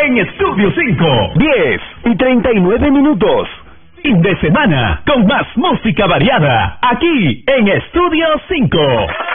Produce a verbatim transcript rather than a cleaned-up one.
en Estudio cinco. diez y treinta y nueve minutos. Fin de semana con más música variada aquí en Estudio cinco.